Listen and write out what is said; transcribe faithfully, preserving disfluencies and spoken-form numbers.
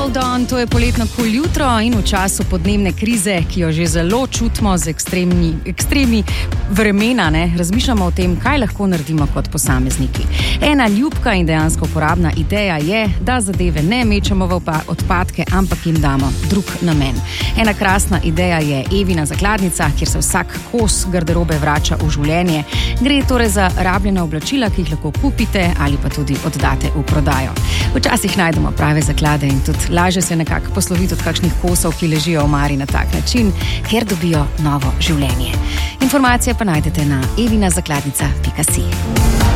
Hold on, to je poletno kul jutro in v času podnebne krize, ki jo že zelo čutimo z ekstremni, ekstremi vremena, ne, razmišljamo o tem, kaj lahko naredimo kot posamezniki. Ena ljubka in dejansko uporabna ideja je, da zadeve ne mečemo v odpadke, ampak jim damo drug namen. Ena krasna ideja je Evina zakladnica, kjer se vsak kos garderobe vrača v življenje. Gre torej za rabljena oblačila, ki jih lahko kupite ali pa tudi oddate v prodajo. Včasih najdemo prave zaklade in tudi lažje se nekako posloviti od kakšnih kosov, ki ležijo v omari na tak način, ker dobijo novo življenje. Informacije pa najdete na evina zakladnica pika si.